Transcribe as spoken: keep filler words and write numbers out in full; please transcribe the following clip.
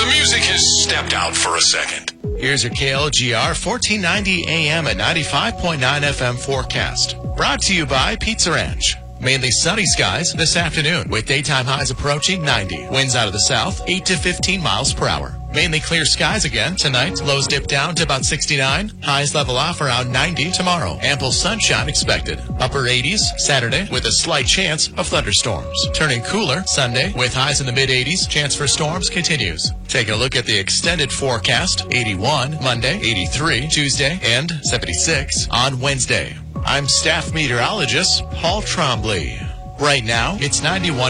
The music has stepped out for a second. Here's your K L G R fourteen ninety A M at ninety-five point nine F M forecast. Brought to you by Pizza Ranch. Mainly sunny skies this afternoon with daytime highs approaching ninety. Winds out of the south, eight to fifteen miles per hour. Mainly clear skies again tonight. Lows dip down to about sixty-nine. Highs level off around ninety tomorrow. Ample sunshine expected. Upper eighties Saturday with a slight chance of thunderstorms. Turning cooler Sunday with highs in the mid eighties. Chance for storms continues. Take a look at the extended forecast. eighty-one Monday, eighty-three Tuesday, and seventy-six on Wednesday. I'm staff meteorologist Paul Trombley. Right now, it's ninety-one.